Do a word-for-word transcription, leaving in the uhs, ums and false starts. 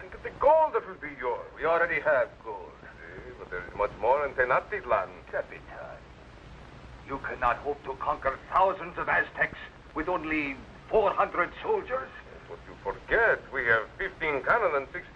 Think of the gold that will be yours. We already have gold, see? But there is much more in Tenochtitlan. Capitan, you cannot hope to conquer thousands of Aztecs with only four hundred soldiers. What you forget, we have fifteen cannon and sixty